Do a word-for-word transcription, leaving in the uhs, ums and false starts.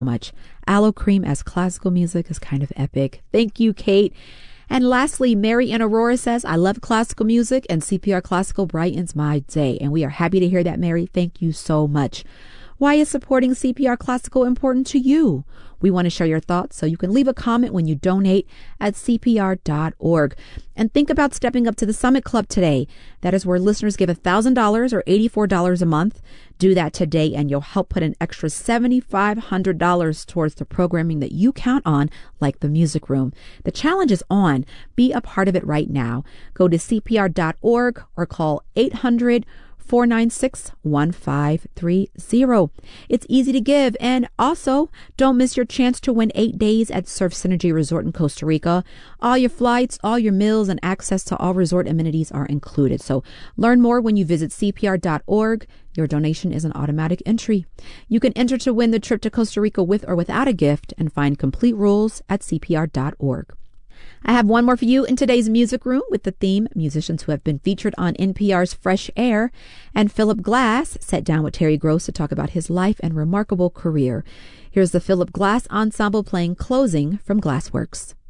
much. Aloe Cream as classical music is kind of epic. Thank you, Kate. And lastly, Mary in Aurora says, I love classical music and C P R Classical brightens my day. And we are happy to hear that, Mary. Thank you so much. Why is supporting C P R Classical important to you? We want to share your thoughts, so you can leave a comment when you donate at C P R dot org. And think about stepping up to the Summit Club today. That is where listeners give one thousand dollars or eighty-four dollars a month. Do that today, and you'll help put an extra seven thousand five hundred dollars towards the programming that you count on, like the Music Room. The challenge is on. Be a part of it right now. Go to C P R dot org or call eight hundred, four nine six, one five three zero. It's easy to give. And also, don't miss your chance to win eight days at Surf Synergy Resort in Costa Rica. All your flights, all your meals, and access to all resort amenities are included. So learn more when you visit C P R dot org. Your donation is an automatic entry. You can enter to win the trip to Costa Rica with or without a gift and find complete rules at C P R dot org. I have one more for you in today's Music Room with the theme musicians who have been featured on N P R's Fresh Air. And Philip Glass sat down with Terry Gross to talk about his life and remarkable career. Here's the Philip Glass Ensemble playing Closing from Glassworks.